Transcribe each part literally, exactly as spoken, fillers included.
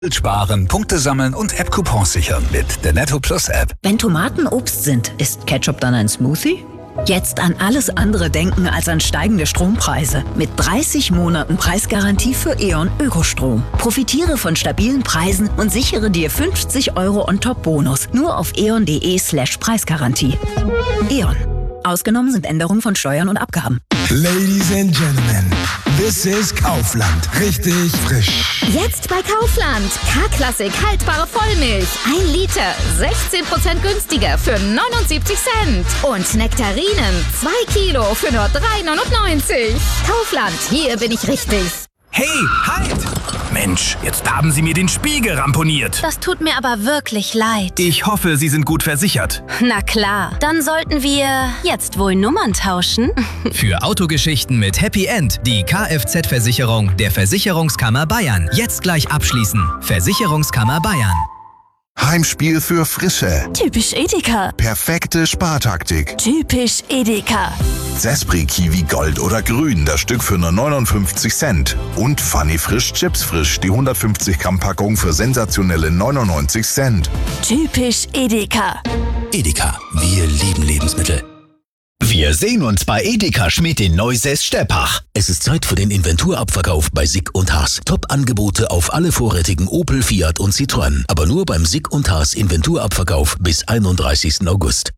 Sparen, Punkte sammeln und App-Coupons sichern mit der Netto Plus App. Wenn Tomaten Obst sind, ist Ketchup dann ein Smoothie? Jetzt an alles andere denken als an steigende Strompreise. Mit dreißig Monaten Preisgarantie für E.ON Ökostrom. Profitiere von stabilen Preisen und sichere dir fünfzig Euro on top Bonus. Nur auf eon.de slash Preisgarantie. E.ON. Ausgenommen sind Änderungen von Steuern und Abgaben. Ladies and Gentlemen, this is Kaufland. Richtig frisch. Jetzt bei Kaufland. K-Klassik haltbare Vollmilch. Ein Liter. sechzehn Prozent günstiger für neunundsiebzig Cent. Und Nektarinen. zwei Kilo für nur drei neunundneunzig. Kaufland. Hier bin ich richtig. Hey, halt! Mensch, jetzt haben Sie mir den Spiegel ramponiert. Das tut mir aber wirklich leid. Ich hoffe, Sie sind gut versichert. Na klar, dann sollten wir jetzt wohl Nummern tauschen. Für Autogeschichten mit Happy End die Kfz-Versicherung der Versicherungskammer Bayern. Jetzt gleich abschließen. Versicherungskammer Bayern. Heimspiel für Frische. Typisch Edeka. Perfekte Spartaktik. Typisch Edeka. Sespri Kiwi Gold oder Grün, das Stück für nur neunundfünfzig Cent. Und Funny Frisch Chips Frisch, die hundertfünfzig Gramm Packung für sensationelle neunundneunzig Cent. Typisch Edeka. Edeka, wir lieben Lebensmittel. Wir sehen uns bei Edeka Schmidt in Neusäß-Steppach. Es ist Zeit für den Inventurabverkauf bei Sick und Haas. Top-Angebote auf alle vorrätigen Opel, Fiat und Citroën. Aber nur beim Sick und Haas Inventurabverkauf bis einunddreißigsten August.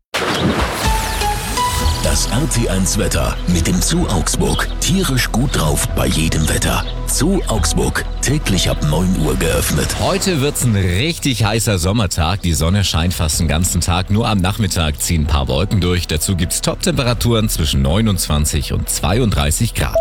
Das R T eins Wetter mit dem Zoo Augsburg. Tierisch gut drauf bei jedem Wetter. Zoo Augsburg, täglich ab neun Uhr geöffnet. Heute wird's ein richtig heißer Sommertag. Die Sonne scheint fast den ganzen Tag. Nur am Nachmittag ziehen ein paar Wolken durch. Dazu gibt's Top-Temperaturen zwischen neunundzwanzig und zweiunddreißig Grad.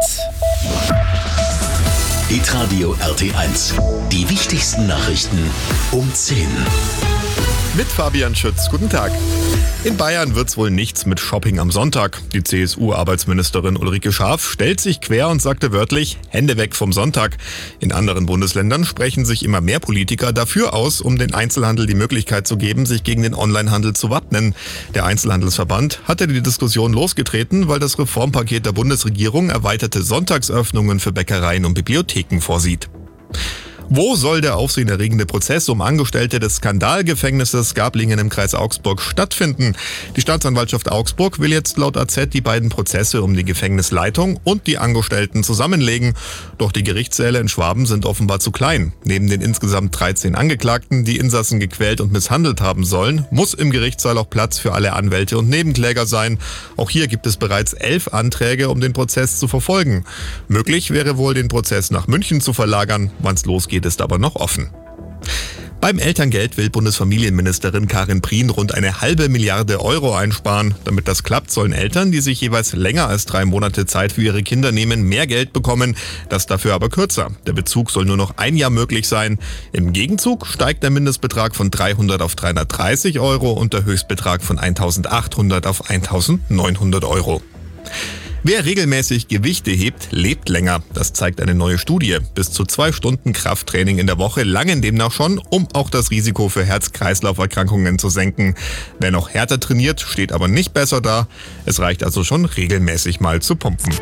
Hitradio R T eins. Die wichtigsten Nachrichten um zehn. Mit Fabian Schütz. Guten Tag. In Bayern wird's wohl nichts mit Shopping am Sonntag. Die C S U-Arbeitsministerin Ulrike Schaaf stellt sich quer und sagte wörtlich, Hände weg vom Sonntag. In anderen Bundesländern sprechen sich immer mehr Politiker dafür aus, um den Einzelhandel die Möglichkeit zu geben, sich gegen den Onlinehandel zu wappnen. Der Einzelhandelsverband hatte die Diskussion losgetreten, weil das Reformpaket der Bundesregierung erweiterte Sonntagsöffnungen für Bäckereien und Bibliotheken vorsieht. Wo soll der aufsehenerregende Prozess um Angestellte des Skandalgefängnisses Gablingen im Kreis Augsburg stattfinden? Die Staatsanwaltschaft Augsburg will jetzt laut A Z die beiden Prozesse um die Gefängnisleitung und die Angestellten zusammenlegen. Doch die Gerichtssäle in Schwaben sind offenbar zu klein. Neben den insgesamt dreizehn Angeklagten, die Insassen gequält und misshandelt haben sollen, muss im Gerichtssaal auch Platz für alle Anwälte und Nebenkläger sein. Auch hier gibt es bereits elf Anträge, um den Prozess zu verfolgen. Möglich wäre wohl, den Prozess nach München zu verlagern. Wann's losgeht, ist aber noch offen. Beim Elterngeld will Bundesfamilienministerin Karin Prien rund eine halbe Milliarde Euro einsparen. Damit das klappt, sollen Eltern, die sich jeweils länger als drei Monate Zeit für ihre Kinder nehmen, mehr Geld bekommen. Das dafür aber kürzer. Der Bezug soll nur noch ein Jahr möglich sein. Im Gegenzug steigt der Mindestbetrag von dreihundert auf dreihundertdreißig Euro und der Höchstbetrag von eintausendachthundert auf eintausendneunhundert Euro. Wer regelmäßig Gewichte hebt, lebt länger. Das zeigt eine neue Studie. Bis zu zwei Stunden Krafttraining in der Woche langen demnach schon, um auch das Risiko für Herz-Kreislauf-Erkrankungen zu senken. Wer noch härter trainiert, steht aber nicht besser da. Es reicht also schon, regelmäßig mal zu pumpen.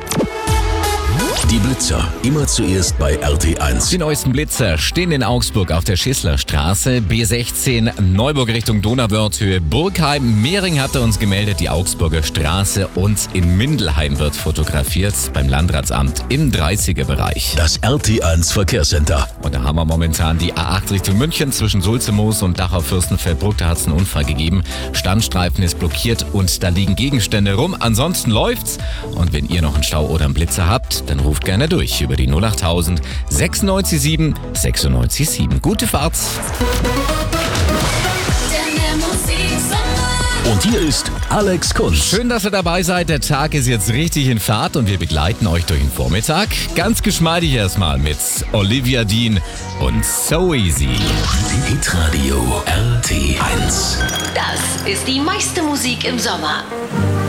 Die Blitzer, immer zuerst bei R T eins. Die neuesten Blitzer stehen in Augsburg auf der Schisslerstraße, B sechzehn, Neuburg Richtung Donauwörthhöhe, Burgheim. Mehring hatte uns gemeldet, die Augsburger Straße, und in Mindelheim wird fotografiert beim Landratsamt im dreißiger Bereich. Das R T eins Verkehrscenter. Und da haben wir momentan die A acht Richtung München zwischen Sulzemoos und Dachau-Fürstenfeldbruck. Da hat es einen Unfall gegeben. Standstreifen ist blockiert und da liegen Gegenstände rum. Ansonsten läuft's. Und wenn ihr noch einen Stau oder einen Blitzer habt, dann ruft gerne durch über die null achttausend sechsundneunzig sieben sechsundneunzig sieben. Gute Fahrt! Und hier ist Alex Kunz. Schön, dass ihr dabei seid. Der Tag ist jetzt richtig in Fahrt und wir begleiten euch durch den Vormittag. Ganz geschmeidig erstmal mit Olivia Dean und So Easy. Hitradio R T eins. Das ist die meiste Musik im Sommer.